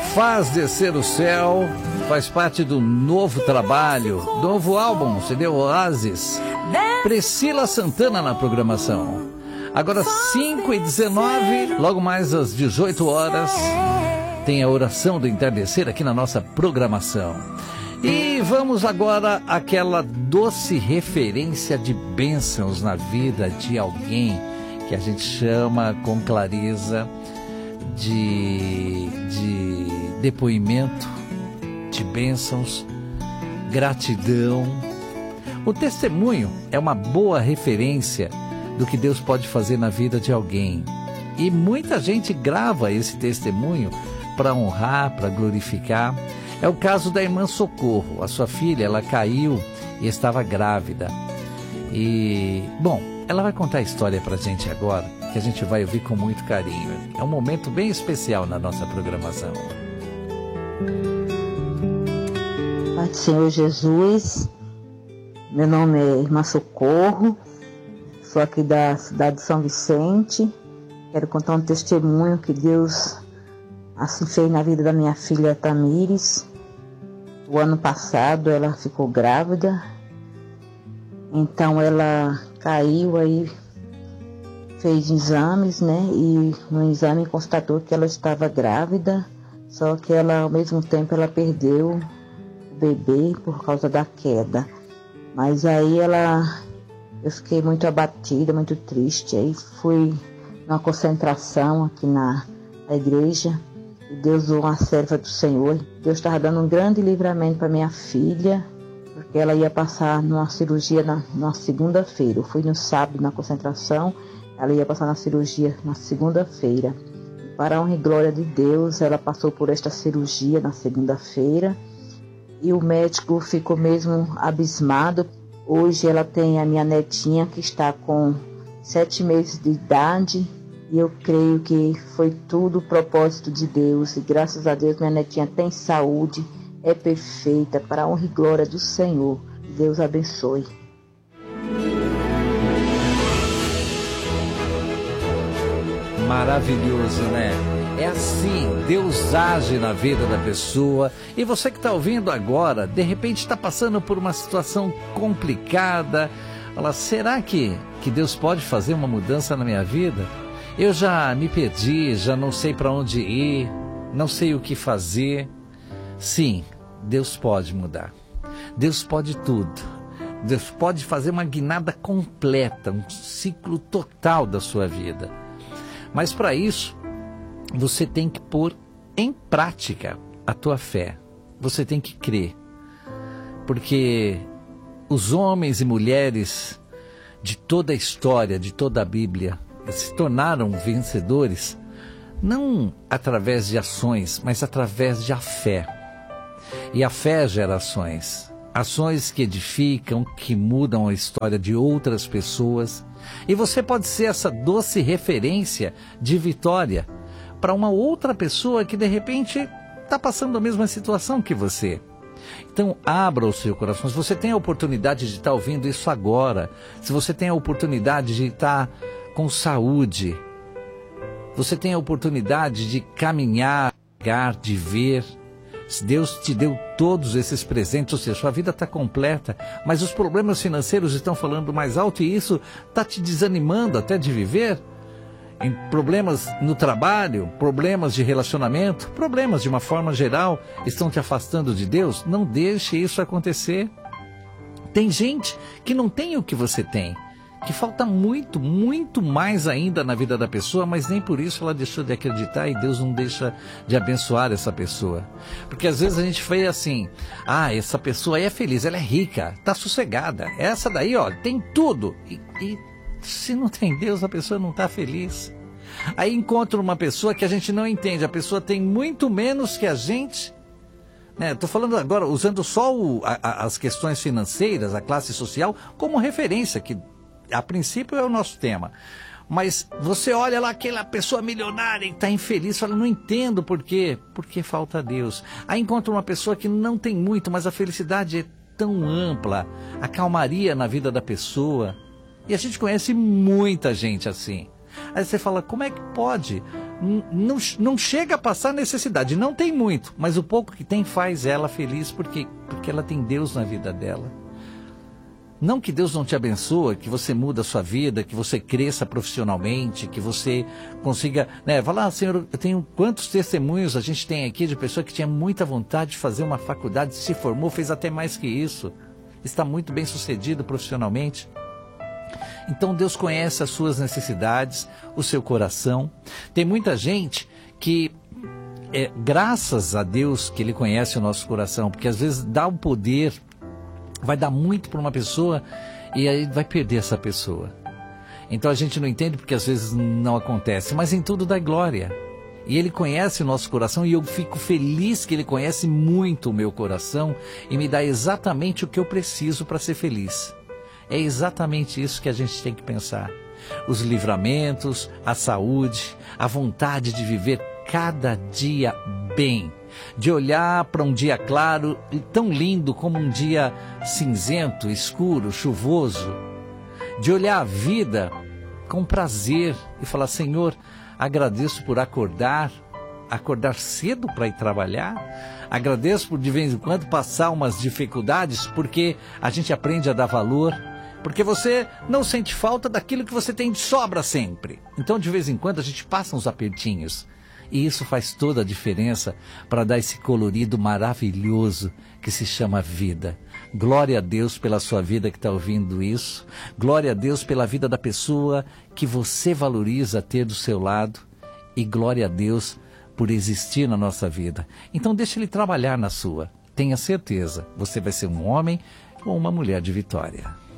Faz Descer o Céu faz parte do novo trabalho, novo álbum, CD Oasis. Priscila Santana na programação. Agora 5h19, logo mais às 18 horas, tem a oração do entardecer aqui na nossa programação. E vamos agora àquela doce referência de bênçãos na vida de alguém que a gente chama com clareza de depoimento, de bênçãos, gratidão. O testemunho é uma boa referência do que Deus pode fazer na vida de alguém. E muita gente grava esse testemunho para honrar, para glorificar. É o caso da irmã Socorro. A sua filha, ela caiu e estava grávida. E, bom, ela vai contar a história para a gente agora, que a gente vai ouvir com muito carinho. É um momento bem especial na nossa programação. Pai do Senhor Jesus, meu nome é Irmã Socorro, sou aqui da cidade de São Vicente. Quero contar um testemunho que Deus assim fez na vida da minha filha Tamires. O ano passado ela ficou grávida, então ela caiu, aí fez exames, né? E no exame constatou que ela estava grávida, só que ela, ao mesmo tempo, ela perdeu o bebê por causa da queda. Mas aí eu fiquei muito abatida, muito triste. Aí fui numa concentração aqui na igreja. E Deus usou uma serva do Senhor. Deus estava dando um grande livramento para minha filha, porque ela ia passar numa cirurgia na segunda-feira. Eu fui no sábado na concentração, ela ia passar na cirurgia na segunda-feira. Para a honra e glória de Deus, ela passou por esta cirurgia na segunda-feira. E o médico ficou mesmo abismado. Hoje ela tem a minha netinha que está com 7 meses de idade. E eu creio que foi tudo o propósito de Deus. E graças a Deus minha netinha tem saúde, é perfeita, para a honra e glória do Senhor. Deus abençoe. Maravilhoso, né? É assim, Deus age na vida da pessoa. E você que está ouvindo agora, de repente está passando por uma situação complicada. Fala, será que Deus pode fazer uma mudança na minha vida? Eu já me perdi, já não sei para onde ir, não sei o que fazer. Sim, Deus pode mudar. Deus pode tudo. Deus pode fazer uma guinada completa, um ciclo total da sua vida. Mas para isso, você tem que pôr em prática a tua fé. Você tem que crer. Porque os homens e mulheres de toda a história, de toda a Bíblia, se tornaram vencedores, não através de ações, mas através de a fé. E a fé gera ações. Ações que edificam, que mudam a história de outras pessoas. E você pode ser essa doce referência de vitória para uma outra pessoa que de repente está passando a mesma situação que você. Então abra o seu coração. Se você tem a oportunidade de estar ouvindo isso agora, se você tem a oportunidade de estar com saúde, você tem a oportunidade de caminhar, de ver. Se Deus te deu todos esses presentes, ou seja, sua vida está completa, mas os problemas financeiros estão falando mais alto e isso está te desanimando até de viver. Em problemas no trabalho, problemas de relacionamento, problemas de uma forma geral estão te afastando de Deus. Não deixe isso acontecer. Tem gente que não tem o que você tem, que falta muito, muito mais ainda na vida da pessoa, mas nem por isso ela deixou de acreditar e Deus não deixa de abençoar essa pessoa. Porque às vezes a gente vê assim, essa pessoa aí é feliz, ela é rica, está sossegada, essa daí tem tudo. E se não tem Deus, a pessoa não está feliz. Aí encontra uma pessoa que a gente não entende, a pessoa tem muito menos que a gente. Estou falando agora, usando só as questões financeiras, a classe social, como referência, que a princípio é o nosso tema. Mas você olha lá aquela pessoa milionária e está infeliz, fala, não entendo por quê. Porque falta Deus. Aí encontra uma pessoa que não tem muito, mas a felicidade é tão ampla, a calmaria na vida da pessoa. E a gente conhece muita gente assim. Aí você fala, como é que pode não chega a passar necessidade, não tem muito, mas o pouco que tem faz ela feliz porque ela tem Deus na vida dela. Não que Deus não te abençoe, que você muda a sua vida, que você cresça profissionalmente, que você consiga, falar, Senhor, eu tenho quantos testemunhos a gente tem aqui de pessoa que tinha muita vontade de fazer uma faculdade, se formou, fez até mais que isso, está muito bem sucedido profissionalmente. Então Deus conhece as suas necessidades, o seu coração. Tem muita gente que, graças a Deus que Ele conhece o nosso coração, porque às vezes dá um poder, vai dar muito para uma pessoa e aí vai perder essa pessoa. Então a gente não entende porque às vezes não acontece, mas em tudo dá glória. E Ele conhece o nosso coração e eu fico feliz que Ele conhece muito o meu coração e me dá exatamente o que eu preciso para ser feliz. É exatamente isso que a gente tem que pensar. Os livramentos, a saúde, a vontade de viver cada dia bem. De olhar para um dia claro e tão lindo como um dia cinzento, escuro, chuvoso. De olhar a vida com prazer e falar, Senhor, agradeço por acordar cedo para ir trabalhar. Agradeço por de vez em quando passar umas dificuldades, porque a gente aprende a dar valor. Porque você não sente falta daquilo que você tem de sobra sempre. Então, de vez em quando, a gente passa uns apertinhos. E isso faz toda a diferença para dar esse colorido maravilhoso que se chama vida. Glória a Deus pela sua vida que está ouvindo isso. Glória a Deus pela vida da pessoa que você valoriza ter do seu lado. E glória a Deus por existir na nossa vida. Então, deixe Ele trabalhar na sua. Tenha certeza, você vai ser um homem ou uma mulher de vitória.